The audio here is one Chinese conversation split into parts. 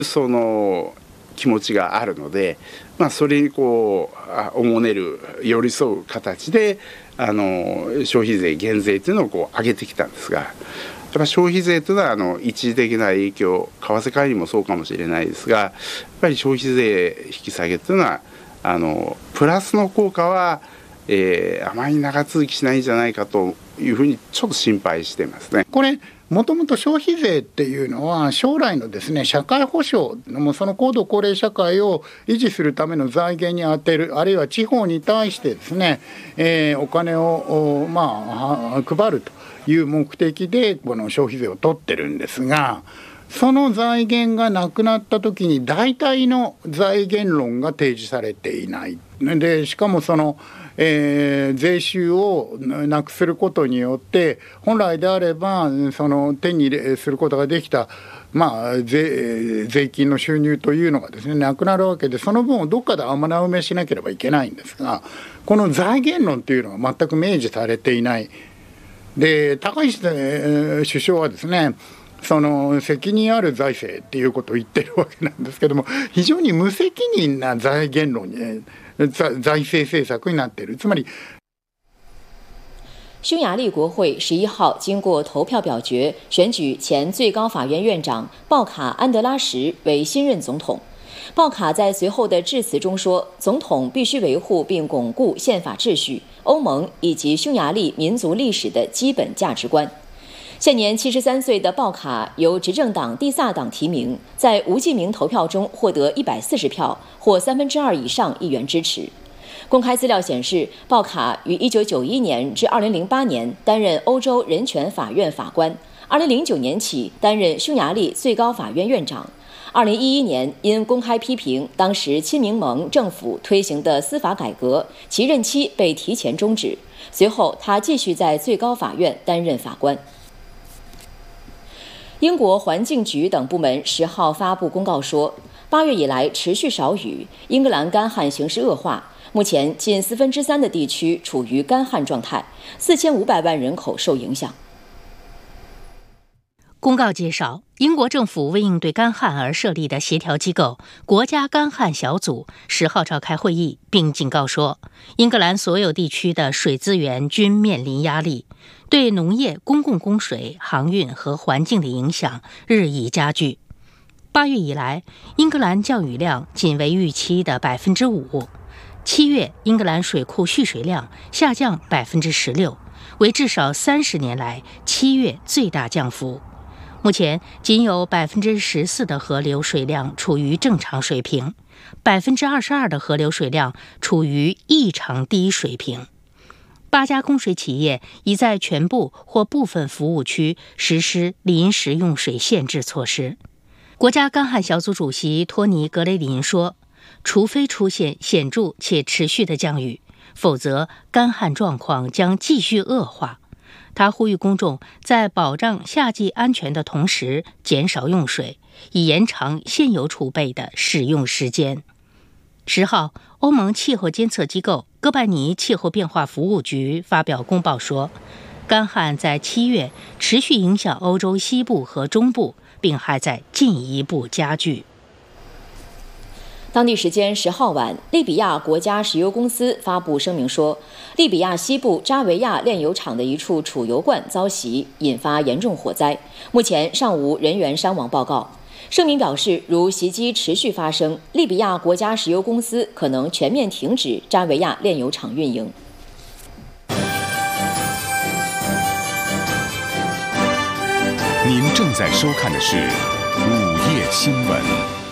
その気持ちがあるので、それにこうおもねる寄り添う形で消費税減税というのをこう上げてきたんですが、やっぱ消費税というのは一時的な影響、為替介入もそうかもしれないですが、やっぱり消費税引き下げというのはプラスの効果は、あまり長続きしないんじゃないかというふうにちょっと心配してますね。 これもともと消費税っていうのは将来のですね社会保障もその高度高齢社会を維持するための財源に充てる、あるいは地方に対してですね、お金を配るという目的でこの消費税を取ってるんですが、その財源がなくなった時に大体の財源論が提示されていないで、しかもその税収をなくすることによって本来であればその手に入れすることができた、税金の収入というのがですねなくなるわけで、その分をどっかで穴埋めしなければいけないんですが、この財源論というのが全く明示されていない。で、高市首相はですねその責任ある財政っていうことを言ってるわけなんですけども、非常に無責任な財源論に财政政策になっている。つまり匈牙利国会11号经过投票表决，选举前最高法院院长鲍卡安德拉什为新任总统。鲍卡在随后的致辞中说，总统必须维护并巩固宪法秩序、欧盟以及匈牙利民族历史的基本价值观。现年73岁的鲍卡由执政党蒂萨党提名，在无记名投票中获得140票，或2/3以上议员支持。公开资料显示，鲍卡于1991年至2008年担任欧洲人权法院法官，2009年起担任匈牙利最高法院院长。2011年因公开批评当时亲民盟政府推行的司法改革，其任期被提前终止。随后，他继续在最高法院担任法官。英国环境局等部门10号发布公告说，8月以来持续少雨，英格兰干旱形势恶化，目前近3/4的地区处于干旱状态，4500万人口受影响。 公告介绍，英国政府为应对干旱而设立的协调机构国家干旱小组10号召开会议，并警告说，英格兰所有地区的水资源均面临压力，对农业、公共供水、航运和环境的影响日益加剧。8月以来，英格兰降雨量仅为预期的5%。7月，英格兰水库蓄水量下降16%，为至少30年来7月最大降幅。目前仅有14%的河流水量处于正常水平，22%的河流水量处于异常低水平。8家供水企业已在全部或部分服务区实施临时用水限制措施。国家干旱小组主席托尼·格雷林说，除非出现显著且持续的降雨，否则干旱状况将继续恶化。他呼吁公众在保障夏季安全的同时减少用水，以延长现有储备的使用时间。10号，欧盟气候监测机构哥白尼气候变化服务局发表公报说，干旱在7月持续影响欧洲西部和中部，并还在进一步加剧。 当地时间10号晚，利比亚国家石油公司发布声明说，利比亚西部扎维亚炼油厂的一处储油罐遭袭，引发严重火灾，目前尚无人员伤亡报告。声明表示，如袭击持续发生，利比亚国家石油公司可能全面停止扎维亚炼油厂运营。 您正在收看的是午夜新闻。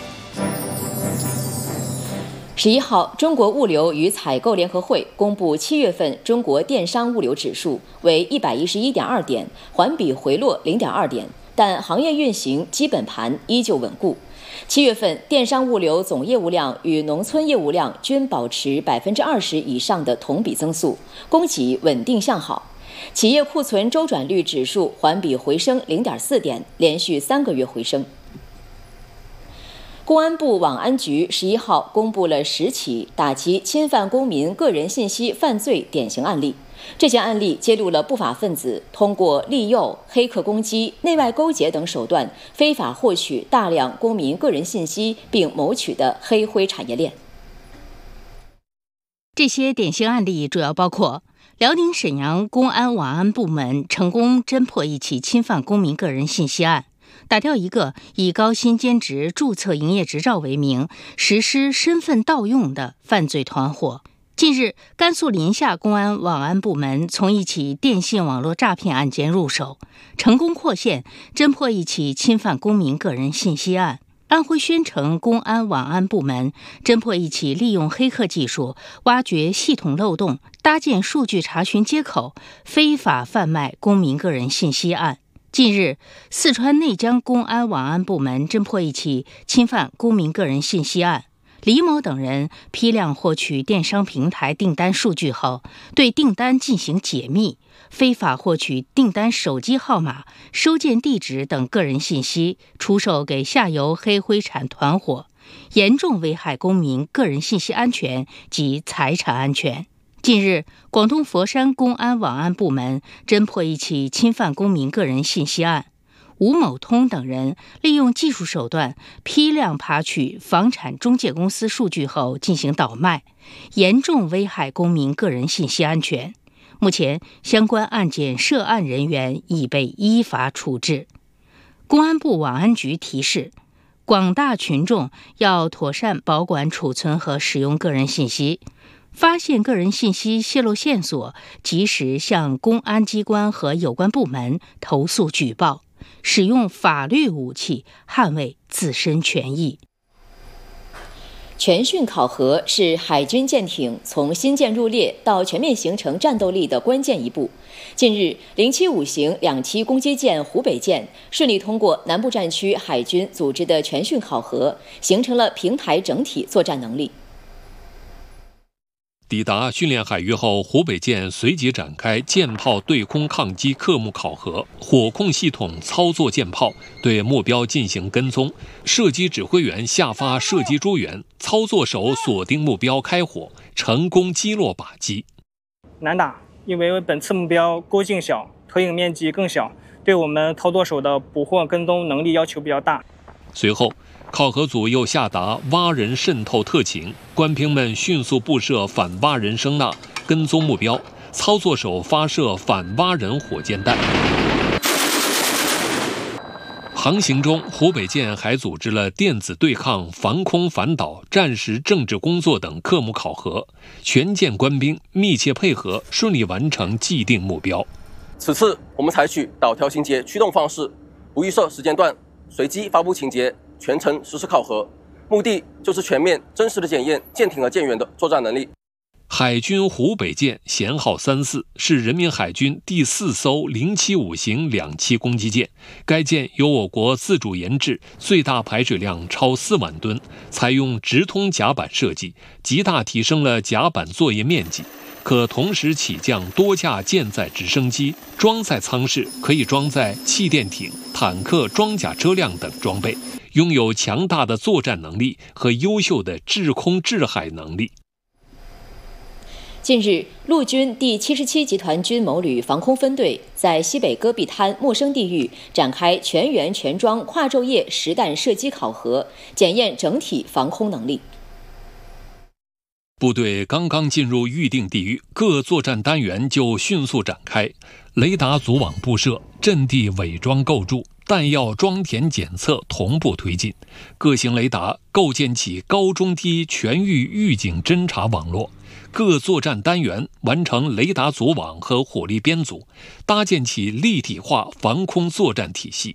11号，中国物流与采购联合会公布7月份中国电商物流指数为111.2点，环比回落0.2点，但行业运行基本盘依旧稳固。7月份电商物流总业务量与农村业务量均保持20%以上的同比增速，供给稳定向好。企业库存周转率指数环比回升0.4点，连续3个月回升。 公安部网安局11号公布了10起打击侵犯公民个人信息犯罪典型案例。这些案例揭露了不法分子通过利诱、黑客攻击、内外勾结等手段，非法获取大量公民个人信息并谋取的黑灰产业链。 这些典型案例主要包括辽宁沈阳公安网安部门成功侦破一起侵犯公民个人信息案，打掉一个以高薪兼职注册营业执照为名实施身份盗用的犯罪团伙。近日，甘肃临夏公安网安部门从一起电信网络诈骗案件入手，成功扩线侦破一起侵犯公民个人信息案。安徽宣城公安网安部门侦破一起利用黑客技术挖掘系统漏洞、搭建数据查询接口、非法贩卖公民个人信息案。近日，四川内江公安网安部门侦破一起侵犯公民个人信息案。李某等人批量获取电商平台订单数据后，对订单进行解密，非法获取订单手机号码、收件地址等个人信息，出售给下游黑灰产团伙，严重危害公民个人信息安全及财产安全。近日，广东佛山公安网安部门侦破一起侵犯公民个人信息案。吴某通等人利用技术手段批量扒取房产中介公司数据后进行倒卖，严重危害公民个人信息安全。目前，相关案件涉案人员已被依法处置。公安部网安局提示，广大群众要妥善保管、储存和使用个人信息，发现个人信息泄露线索，及时向公安机关和有关部门投诉举报，使用法律武器捍卫自身权益。 全训考核是海军舰艇从新建入列到全面形成战斗力的关键一步。近日，075型2栖攻击舰湖北舰顺利通过南部战区海军组织的全训考核，形成了平台整体作战能力。 抵达训练海域后，湖北舰随即展开舰炮对空抗击科目考核，火控系统操作舰炮，对目标进行跟踪，射击指挥员下发射击诸元，操作手锁定目标开火，成功击落靶机。 难打，因为本次目标勾径小，投影面积更小，对我们操作手的捕获跟踪能力要求比较大。 随后，考核组又下达蛙人渗透特勤，官兵们迅速布设反蛙人声呐，跟踪目标，操作手发射反蛙人火箭弹。航行中，湖北舰还组织了电子对抗、防空反导、战时政治工作等科目考核，全舰官兵密切配合，顺利完成既定目标。 此次我们采取导条情节驱动方式，不预设时间段，随机发布情节，全程实施考核，目的就是全面真实的检验舰艇和舰员的作战能力。 海军湖北舰舷号34是人民海军第4艘075型2栖攻击舰，该舰由我国自主研制，最大排水量超4万吨，采用直通甲板设计，极大提升了甲板作业面积，可同时起降多架舰载直升机，装载舱室可以装载气垫艇、坦克装甲车辆等装备，拥有强大的作战能力和优秀的制空制海能力。 近日，陆军第77集团军某旅防空分队在西北戈壁滩陌生地域展开全员全装跨昼夜实弹射击考核，检验整体防空能力。 部队刚刚进入预定地域，各作战单元就迅速展开，雷达组网布设，阵地伪装构筑，弹药装填检测同步推进，各型雷达构建起高中低全域预警侦察网络，各作战单元完成雷达组网和火力编组，搭建起立体化防空作战体系。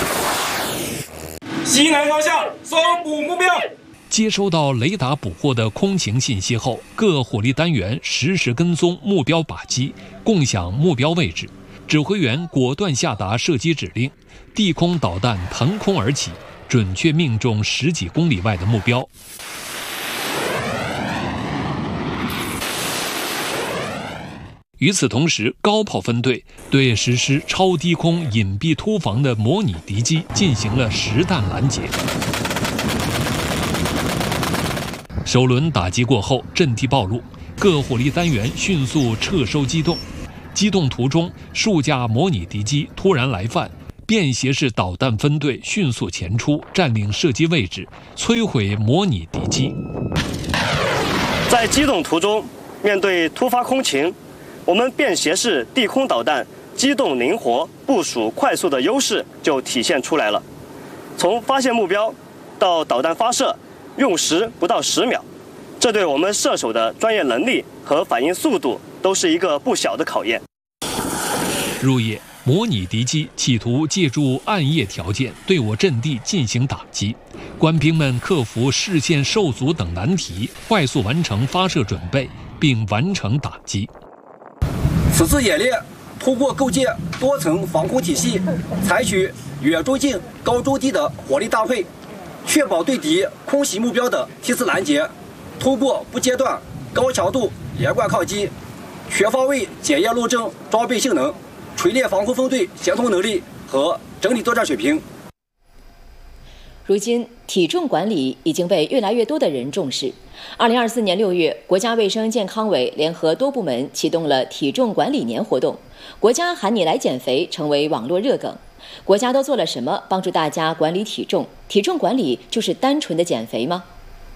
西南方向搜捕目标。 接收到雷达捕获的空情信息后，各火力单元实时跟踪目标靶机，共享目标位置，指挥员果断下达射击指令，地空导弹腾空而起，准确命中10几公里外的目标。与此同时，高炮分队对实施超低空隐蔽突防的模拟敌机进行了实弹拦截。 首轮打击过后，阵地暴露，各火力单元迅速撤收机动。机动途中，数架模拟敌机突然来犯，便携式导弹分队迅速前出，占领射击位置，摧毁模拟敌机。 在机动途中，面对突发空情，我们便携式地空导弹机动灵活、部署快速的优势就体现出来了。从发现目标到导弹发射，用时不到10秒，这对我们射手的专业能力和反应速度都是一个不小的考验。 入夜，模拟敌机企图借助暗夜条件对我阵地进行打击，官兵们克服视线受阻等难题，快速完成发射准备，并完成打击。 此次演练通过构建多层防空体系，采取远中近、高中低的火力搭配，确保对敌空袭目标的梯次拦截，通过不间断、高强度连贯抗击，全方位检验路政装备性能，锤炼防空分队协同能力和整体作战水平。 如今，体重管理已经被越来越多的人重视。2024年6月，国家卫生健康委联合多部门启动了体重管理年活动，国家喊你来减肥成为网络热梗。国家都做了什么帮助大家管理体重？体重管理就是单纯的减肥吗？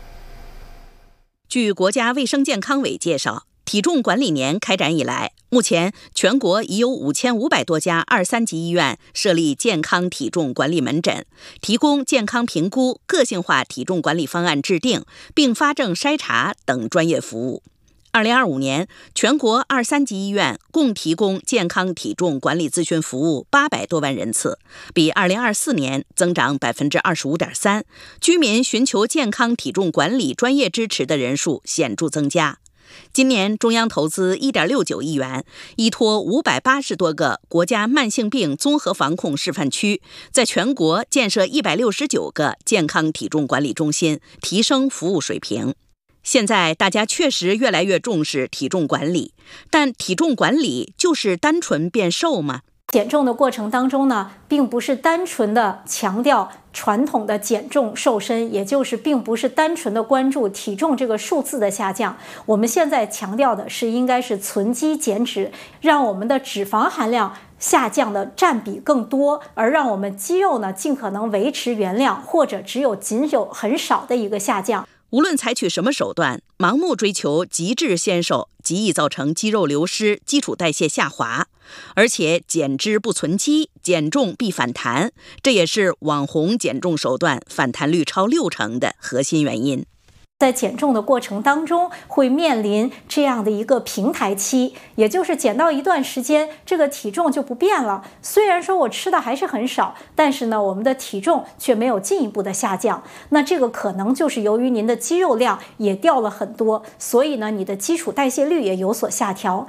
据国家卫生健康委介绍，体重管理年开展以来，目前全国已有5500多家2、3级医院设立健康体重管理门诊，提供健康评估、个性化体重管理方案制定、并发症筛查等专业服务。2025年，全国2、3级医院共提供健康体重管理咨询服务800多万人次，比2024年增长25.3%，居民寻求健康体重管理专业支持的人数显著增加。今年中央投资1.69亿元，依托580多个国家慢性病综合防控示范区，在全国建设169个健康体重管理中心，提升服务水平。现在大家确实越来越重视体重管理，但体重管理就是单纯变瘦吗？ 减重的过程当中呢，并不是单纯的强调传统的减重瘦身，也就是并不是单纯的关注体重这个数字的下降。我们现在强调的是应该是存肌减脂，让我们的脂肪含量下降的占比更多，而让我们肌肉呢尽可能维持原量，或者仅有很少的一个下降。 无论采取什么手段，盲目追求极致纤瘦，极易造成肌肉流失、基础代谢下滑。而且减脂不存肌，减重必反弹，这也是网红减重手段反弹率超60%的核心原因。 在减重的过程当中，会面临这样的一个平台期，也就是减到一段时间，这个体重就不变了。虽然说我吃的还是很少，但是呢，我们的体重却没有进一步的下降。那这个可能就是由于您的肌肉量也掉了很多，所以呢，你的基础代谢率也有所下调。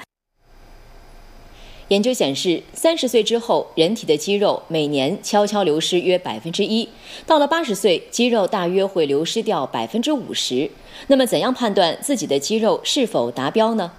研究显示，30岁之后，人体的肌肉每年悄悄流失约1%，到了80岁，肌肉大约会流失掉50%。那么，怎样判断自己的肌肉是否达标呢？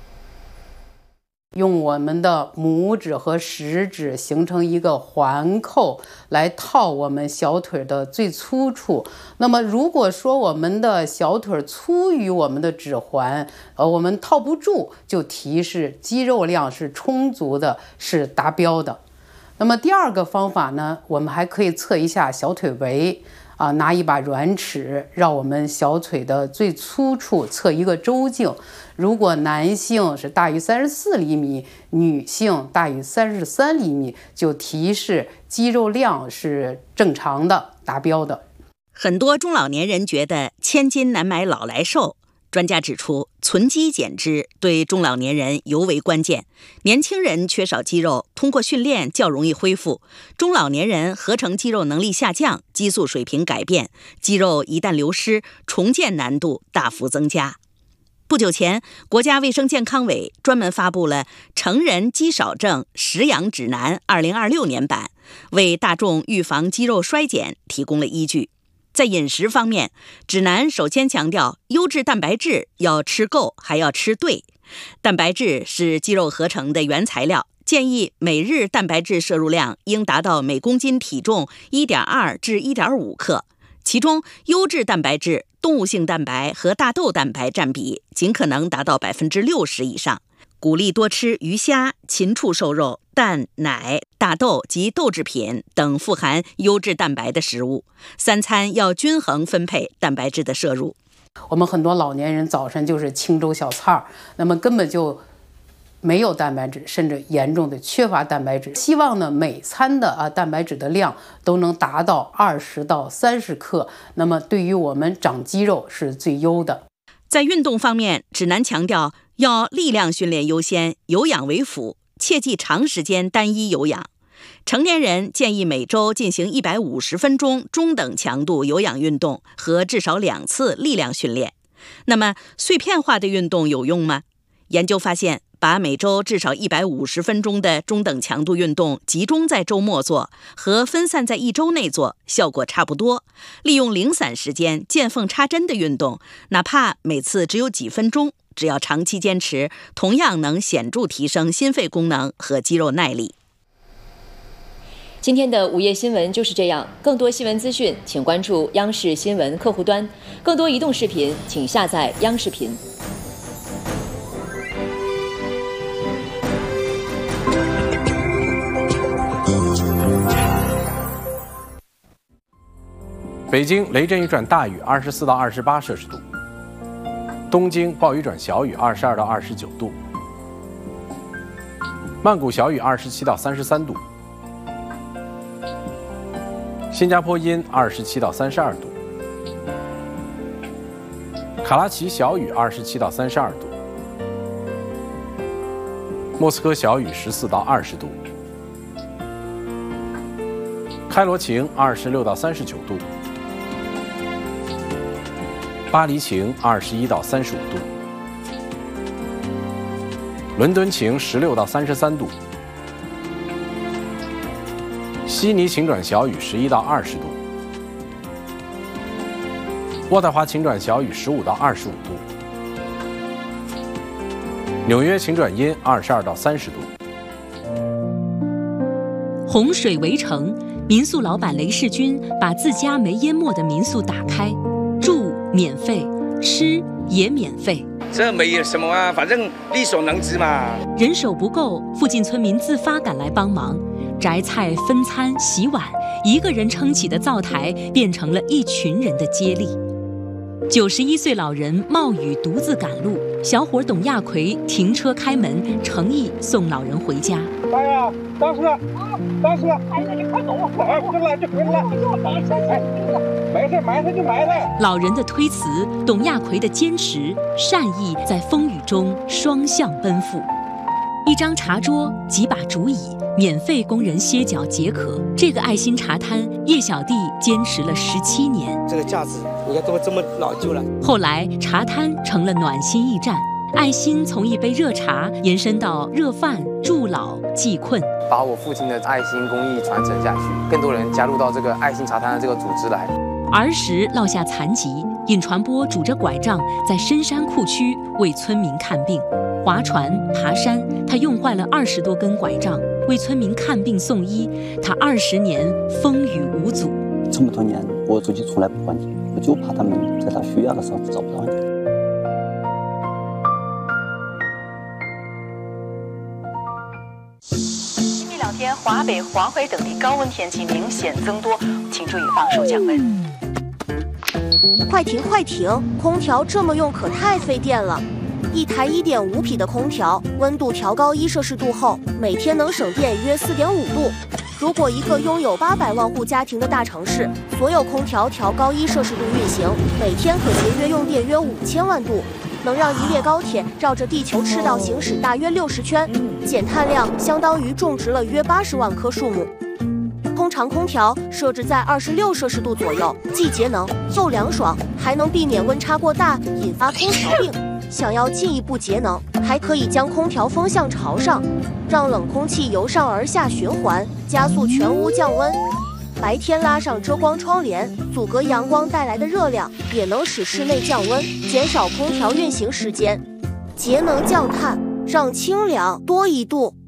用我们的拇指和食指形成一个环扣来套我们小腿的最粗处。那么如果说我们的小腿粗于我们的指环，我们套不住，就提示肌肉量是充足的，是达标的。那么第二个方法呢，我们还可以测一下小腿围。拿一把软尺绕我们小腿的最粗处测一个周径，如果男性是大于34厘米，女性大于33厘米，就提示肌肉量是正常的、达标的。 很多中老年人觉得千金难买老来瘦，专家指出，存肌减脂对中老年人尤为关键。年轻人缺少肌肉，通过训练较容易恢复；中老年人合成肌肉能力下降，激素水平改变，肌肉一旦流失，重建难度大幅增加。不久前，国家卫生健康委专门发布了《成人肌少症食养指南2026年版》，为大众预防肌肉衰减提供了依据。在饮食方面，指南首先强调优质蛋白质要吃够，还要吃对。蛋白质是肌肉合成的原材料，建议每日蛋白质摄入量应达到每公斤体重1.2至1.5克。其中，优质蛋白质动物性蛋白和大豆蛋白占比尽可能达到60%以上。鼓励多吃鱼虾、禽畜瘦肉、蛋、奶、大豆及豆制品等富含优质蛋白的食物。3餐要均衡分配蛋白质的摄入。 我们很多老年人早晨就是清粥小菜，那么根本就没有蛋白质，甚至严重的缺乏蛋白质。希望呢每餐的蛋白质的量都能达到20到30克，那么对于我们长肌肉是最优的。 在运动方面，指南强调要力量训练优先，有氧为辅，切忌长时间单一有氧。成年人建议每周进行150分钟中等强度有氧运动和至少2次力量训练。那么碎片化的运动有用吗？研究发现，把每周至少150分钟的中等强度运动集中在周末做，和分散在1周内做效果差不多。利用零散时间见缝插针的运动，哪怕每次只有几分钟，只要长期坚持，同样能显著提升心肺功能和肌肉耐力。 今天的午夜新闻就是这样，更多新闻资讯请关注央视新闻客户端，更多移动视频请下载央视频。 北京雷阵雨转大雨，24到28摄氏度；东京暴雨转小雨，22到29度；曼谷小雨27到33度；新加坡阴27到32度；卡拉奇小雨27到32度；莫斯科小雨14到20度；开罗晴26到39度；巴黎晴21到35度；伦敦晴16到33度；悉尼晴转小雨11到20度；渥太华晴转小雨15到25度；纽约晴转阴22到30度。 洪水围城，民宿老板雷世军把自家没淹没的民宿打开，住免费，吃也免费。 这没有什么啊，反正力所能及嘛。 人手不够，附近村民自发赶来帮忙，摘菜、分餐、洗碗，一个人撑起的灶台变成了一群人的接力。91岁老人冒雨独自赶路，小伙董亚奎停车开门，诚意送老人回家。 哎呀，当时，哎呀，你快走，哎，回来就回来，没事埋汰就埋汰。 老人的推辞，董亚奎的坚持，善意在风雨中双向奔赴。一张茶桌，几把竹椅，免费供人歇脚解渴。这个爱心茶摊，叶小弟坚持了17年。 这个架子，你看都这么老旧了。 后来，茶摊成了暖心驿站，爱心从一杯热茶延伸到热饭、助老、济困。 把我父亲的爱心公益传承下去，更多人加入到这个爱心茶摊的这个组织来。 儿时落下残疾，尹传波拄着拐杖在深山库区为村民看病。划船、爬山，他用坏了20多根拐杖，为村民看病送医。他20年风雨无阻。 这么多年，我自己从来不还钱，我就怕他们在他需要的时候找不到你。 这2天，华北、黄淮等地高温天气明显增多，请注意防暑降温。 快停快停！空调这么用可太费电了。一台1.5匹的空调，温度调高1摄氏度后，每天能省电约4.5度。如果一个拥有800万户家庭的大城市，所有空调调高1摄氏度运行，每天可节约用电约5000万度，能让一列高铁绕着地球赤道行驶大约60圈，减碳量相当于种植了约80万棵树木。通常空调设置在26摄氏度左右，既节能又凉爽，还能避免温差过大引发空调病。想要进一步节能，还可以将空调风向朝上，让冷空气由上而下循环，加速全屋降温。白天拉上遮光窗帘，阻隔阳光带来的热量，也能使室内降温，减少空调运行时间。节能降碳，让清凉多一度。